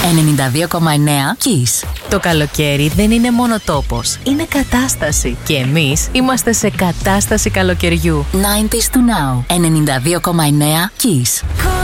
Kiss. Το καλοκαίρι δεν είναι μόνο τόπος, είναι κατάσταση. Και εμείς είμαστε σε κατάσταση καλοκαιριού. 90s to now. 92,9 Kiss.